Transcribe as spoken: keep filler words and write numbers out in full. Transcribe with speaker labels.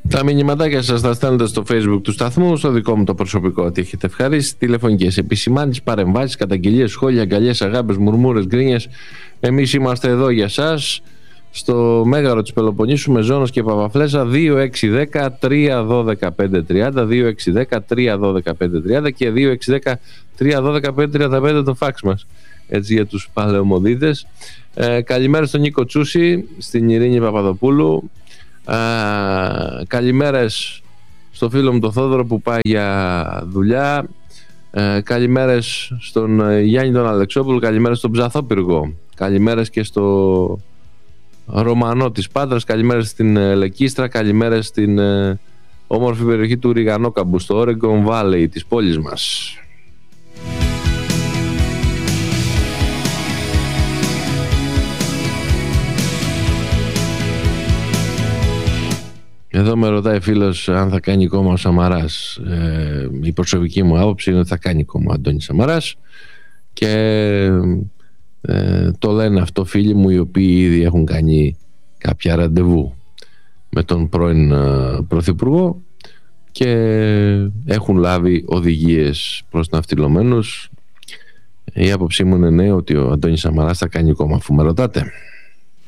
Speaker 1: Τα μηνυματάκια σας θα στέλνετε στο Facebook του σταθμού, στο δικό μου το προσωπικό, ότι έχετε ευχαρίσει. Τηλεφωνικές επισημάνσεις, παρεμβάσεις, καταγγελίες, σχόλια, αγκαλιές, αγάπες, μουρμούρες, γκρίνιες. Εμείς είμαστε εδώ για σας, στο Μέγαρο της Πελοποννήσου, με Ζώνος και Παπαφλέσσα. Δύο έξι ένα τρία ένα δύο πέντε τρία μηδέν, δύο έξι ένα τρία ένα δύο πέντε τρία μηδέν και δύο έξι ένα τρία ένα δύο πέντε τρία πέντε το φάξ μας, έτσι, για τους παλαιομοδίτες. Ε, καλημέρα στον Νίκο Τσούση, στην Ειρήνη Παπαδοπούλου. Uh, καλημέρες στο φίλο μου τον Θόδωρο που πάει για δουλειά. uh, Καλημέρες στον uh, Γιάννη τον Αλεξόπουλο. Καλημέρες στον Ψαθόπυργο. Καλημέρες και στο Ρωμανό της Πάτρας. Καλημέρες στην uh, Λεκίστρα. Καλημέρες στην uh, όμορφη περιοχή του Ριγανόκαμπου, στο Oregon Valley της πόλης μας. Εδώ με ρωτάει φίλος αν θα κάνει κόμμα ο Σαμαράς. Ε, η προσωπική μου άποψη είναι ότι θα κάνει κόμμα ο Αντώνης Σαμαράς, και ε, το λένε αυτό φίλοι μου οι οποίοι ήδη έχουν κάνει κάποια ραντεβού με τον πρώην ε, Πρωθυπουργό και έχουν λάβει οδηγίες προς ναυτιλωμένους. Η άποψή μου είναι ναι, ότι ο Αντώνης Σαμαράς θα κάνει κόμμα, αφού με ρωτάτε.